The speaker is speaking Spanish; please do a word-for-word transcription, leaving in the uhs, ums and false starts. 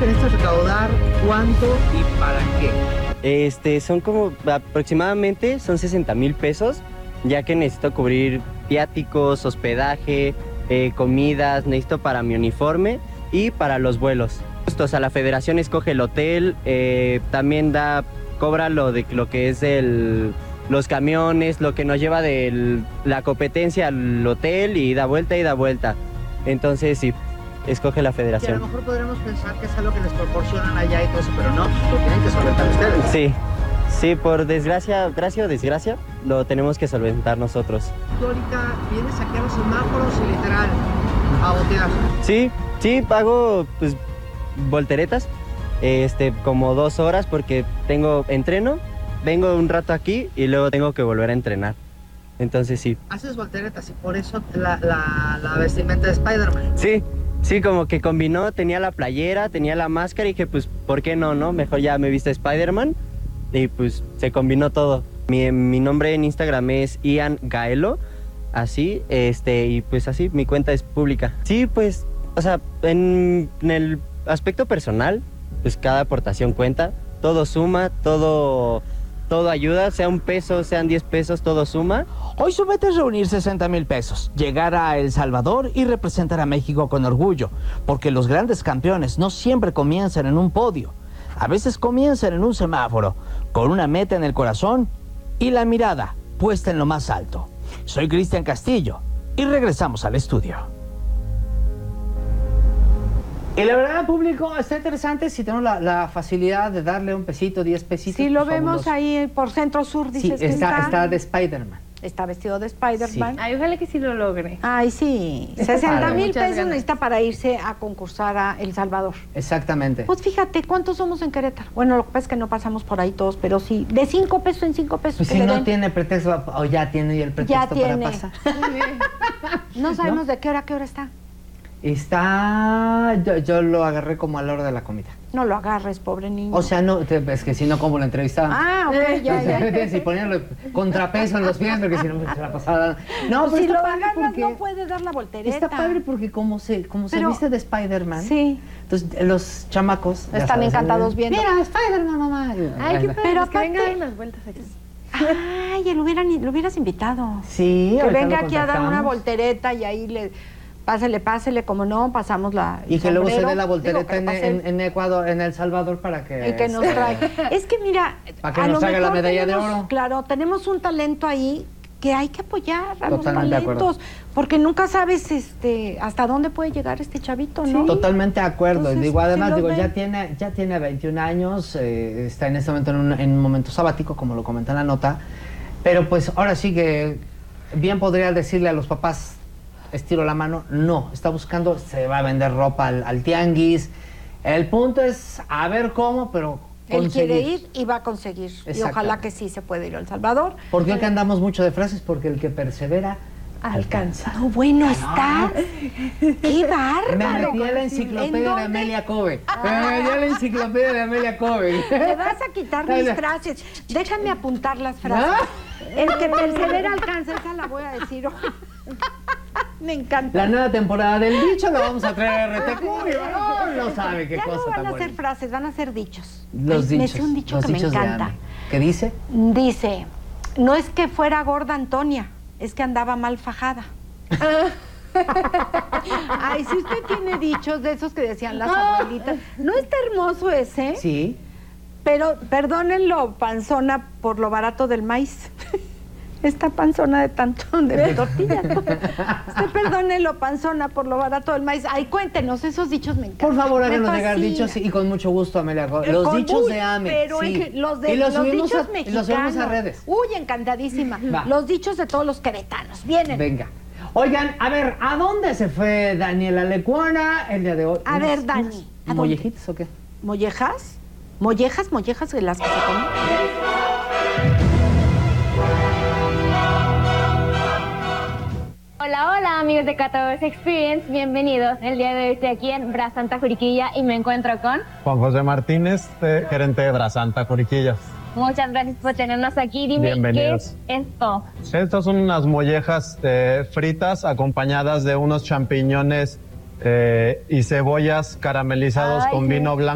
necesitas recaudar? ¿Cuánto y para qué? Este, son como aproximadamente, son sesenta mil pesos, ya que necesito cubrir viáticos, hospedaje, eh, comidas, necesito para mi uniforme y para los vuelos. O sea, la federación escoge el hotel, eh, también da, cobra lo de lo que es el, los camiones, lo que nos lleva de la competencia al hotel y da vuelta y da vuelta. Entonces sí, escoge la Que a federación. lo mejor podremos pensar que es algo que les proporcionan allá y todo eso, pero no, lo tienen que solventar ustedes. Sí, sí, por desgracia, gracia o desgracia, lo tenemos que solventar nosotros. Tú ahorita vienes aquí a los semáforos y literal a botear. Sí, sí, hago pues volteretas, este, como dos horas porque tengo entreno, vengo un rato aquí y luego tengo que volver a entrenar. Entonces sí. Haces volteretas y por eso la, la, la vestimenta de Spider-Man. Sí, sí, como que combinó, tenía la playera, tenía la máscara y dije, pues, ¿por qué no, no? Mejor ya me viste Spider-Man y pues se combinó todo. Mi, mi nombre en Instagram es Ian Gaelo, así, este, y pues así, mi cuenta es pública. Sí, pues, o sea, en, en el aspecto personal, pues cada aportación cuenta, todo suma, todo, todo ayuda, sea un peso, sean diez pesos, todo suma. Hoy su meta es reunir sesenta mil pesos, llegar a El Salvador y representar a México con orgullo, porque los grandes campeones no siempre comienzan en un podio, a veces comienzan en un semáforo, con una meta en el corazón y la mirada puesta en lo más alto. Soy Cristian Castillo y regresamos al estudio. Y la verdad, público, está interesante si tenemos la, la facilidad de darle un pesito, diez pesitos. Sí, lo pues, vemos fabuloso. ahí por Centro Sur, Sí, dices que está, está. está de Spider-Man. Está vestido de Spider-Man. Sí. Ay, ojalá que sí lo logre. Ay, sí. Está sesenta padre. mil Muchas pesos ganas. necesita para irse a concursar a El Salvador. Exactamente. Pues fíjate, ¿cuántos somos en Querétaro? Bueno, lo que pasa es que no pasamos por ahí todos, pero sí, de cinco pesos en cinco pesos Pues que si le no den. tiene pretexto, o ya tiene el pretexto Ya tiene. para pasar. No sabemos de qué hora, qué hora está. Está... Yo, yo lo agarré como a la hora de la comida. No lo agarres, pobre niño. O sea, no, te- es que si no, como lo entrevistaban. Ah, ok, ya, ya. Si ponerle contrapeso en los pies, porque si no, se la pasada. No, Pues pues si está lo padre agarras, porque... no puede dar la voltereta. Está padre porque como se, como se Pero- viste de Spider-Man, Sí. entonces los chamacos... ya Están sabes, encantados ¿eh? viendo. Mira, Spider-Man, mamá. Ay, qué padre, Pero pues que venga a aparte- dar unas vueltas aquí. Ay, lo, hubieran, lo hubieras invitado. Sí, Que ahorita venga lo aquí a dar una contactamos. voltereta y ahí le... Pásele, pásele, como no, pasamos la... el Y que luego se sombrero. dé la Digo, voltereta que en, pase el- en, en Ecuador, en El Salvador, para que... el que nos este, trae. Es que mira, Para que a nos lo traiga la mejor medalla de tenemos- oro. Claro, tenemos un talento ahí que hay que apoyar a los Totalmente de acuerdo. talentos, porque nunca sabes este hasta dónde puede llegar este chavito, ¿no? Totalmente de acuerdo. Entonces, digo, además, si lo digo, ven- ya tiene, ya tiene veintiún años, eh, está en este momento en un, en un momento sabático, como lo comenta en la nota, pero pues ahora sí que bien podría decirle a los papás, estiro la mano, no, está buscando, se va a vender ropa al, al tianguis. El punto es a ver cómo, pero Él conseguir. quiere ir y va a conseguir. Y Exactamente. ojalá que sí se pueda ir a El Salvador. Porque hoy que andamos mucho de frases, porque el que persevera alcanza. No, bueno, está. ¡Qué bárbaro! Me metí a la ¿En enciclopedia de dónde? Amelia Cove. Me metí a la enciclopedia de Amelia Cove. Me vas a quitar mis frases. Déjame apuntar las frases. ¿Ah? El que persevera alcanza, esa la voy a decir hoy. Me encanta. La nueva temporada del dicho la vamos a traer a R T Q. No, no sabe qué ya cosa no van tan a ser bonita. frases, van a ser dichos. Los Ay, me dichos. sé un dicho los que dichos me de encanta. Ame. ¿Qué dice? Dice, no es que fuera gorda Antonia, es que andaba mal fajada. Ay, si usted tiene dichos de esos que decían las abuelitas, ¿no está hermoso ese? Sí. Pero perdónenlo, panzona, por lo barato del maíz. Esta panzona de tanto de tortillas. Usted perdónenlo, panzona, por lo barato del maíz. Ay, cuéntenos, esos dichos me encantan. Por favor, Me háganos llegar fascina. dichos y con mucho gusto, Amelia Cove. Eh, Los con dichos muy- de Ame. Pero sí. en que- los, de, y los, los subimos dichos a, y mexicanos. los subimos a redes. Uy, encantadísima. Va. Los dichos de todos los queretanos. Vienen. Venga. Oigan, a ver, ¿a dónde se fue Daniela Lecuona el día de hoy? A ¿Unas- ver, Dani, unas ¿a dónde? ¿Mollejitas o qué? ¿Mollejas? ¿Mollejas? ¿Mollejas de las que se comen? Hola, hola amigos de catorce Experience, bienvenidos. El día de hoy estoy aquí en Brasanta, Juriquilla y me encuentro con... Juan José Martínez, eh, gerente de Brasanta, Juriquillas. Muchas gracias por tenernos aquí. Dime, Bienvenidos. ¿qué es esto? Estas son unas mollejas eh, fritas acompañadas de unos champiñones eh, y cebollas caramelizados Ay, con sí. vino blanco.